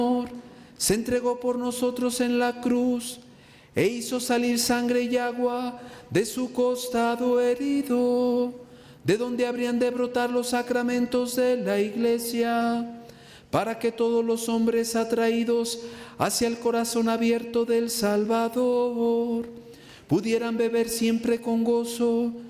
se entregó por nosotros en la cruz e hizo salir sangre y agua de su costado herido, de donde habrían de brotar los sacramentos de la Iglesia, para que todos los hombres atraídos hacia el corazón abierto del Salvador pudieran beber siempre con gozo